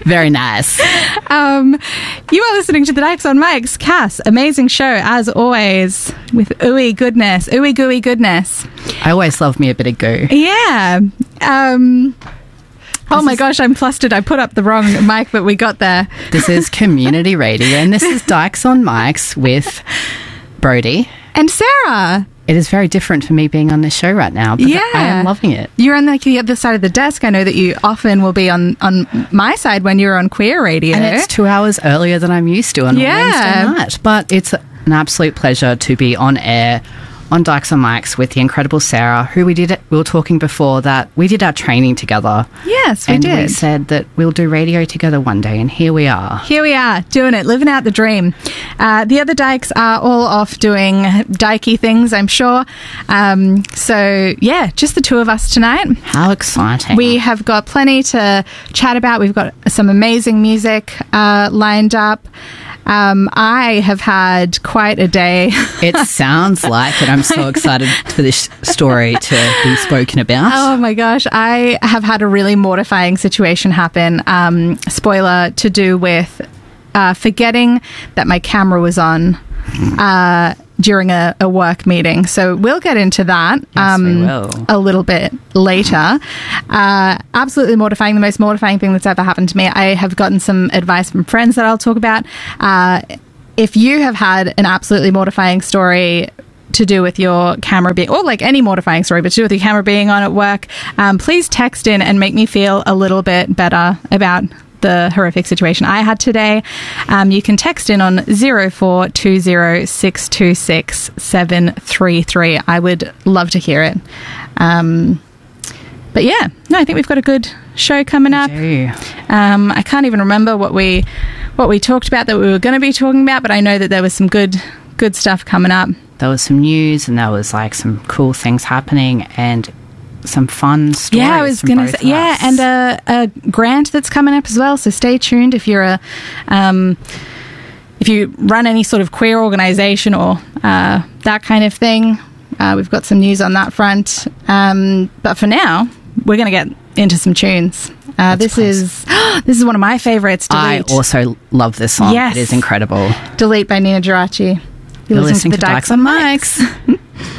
Very nice. You are listening to the Dykes on Mics. Cass, amazing show, as always, with ooey goodness, ooey gooey goodness. I always love me a bit of goo. Yeah. Oh my gosh, I'm flustered. I put up the wrong mic, but we got there. This is community radio, and this is Dykes on Mics with Brodie. And Sarah. It is very different for me being on this show right now, but I am loving it. You're on the other side of the desk. I know that you often will be on my side when you're on Queer Radio. And it's 2 hours earlier than I'm used to on a Wednesday night. But it's an absolute pleasure to be on air on Dykes on Mics with the incredible Sarah, who we were talking before that we did our training together. Yes, we did. And we said that we'll do radio together one day, and here we are. Here we are, doing it, living out the dream. The other Dykes are all off doing dykey things, I'm sure. So, yeah, just the two of us tonight. How exciting. We have got plenty to chat about. We've got some amazing music lined up. I have had quite a day. It sounds like it. I'm so excited for this story to be spoken about. Oh my gosh. I have had a really mortifying situation happen. Spoiler, to do with forgetting that my camera was on during a work meeting. So we'll get into that we will. A little bit later. Absolutely mortifying. The most mortifying thing that's ever happened to me. I have gotten some advice from friends that I'll talk about. If you have had an absolutely mortifying story to do with your camera being, or like any mortifying story, but to do with your camera being on at work, please text in and make me feel a little bit better about the horrific situation I had today. You can text in on 0420626733. I would love to hear it. But yeah, no, I think we've got a good show coming up. I can't even remember what we talked about that we were going to be talking about, but I know that there was some good stuff coming up. There was some news, and there was like some cool things happening, and some fun stories. Yeah, I was going to say, and a grant that's coming up as well. So stay tuned if you're if you run any sort of queer organisation or that kind of thing. We've got some news on that front. But for now, we're going to get into some tunes. This is one of my favourites. Delete. I also love this song. Yes. It is incredible. Delete by Nina Geraci. You're listening to the Dykes on Mics.